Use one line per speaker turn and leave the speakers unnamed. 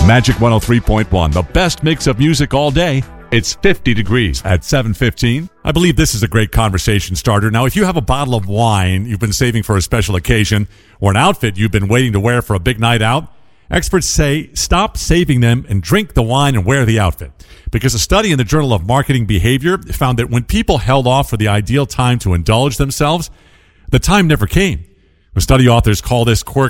Magic 103.1, the best mix of music all day. It's 50 degrees at 7:15. I believe this is a great conversation starter. Now, if you have a bottle of wine you've been saving for a special occasion or an outfit you've been waiting to wear for a big night out, experts say stop saving them and drink the wine and wear the outfit. Because a study in the Journal of Marketing Behavior found that when people held off for the ideal time to indulge themselves, the time never came. The study authors call this quirk